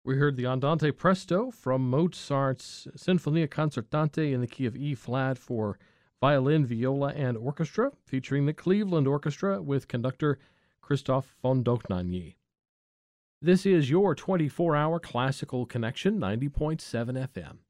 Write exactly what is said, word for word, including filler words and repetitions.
We heard the Andante Presto from Mozart's Sinfonia Concertante in the key of E flat for violin, viola, and orchestra, featuring the Cleveland Orchestra with conductor Christoph von Dohnanyi. This is your twenty-four hour classical connection, ninety point seven F M.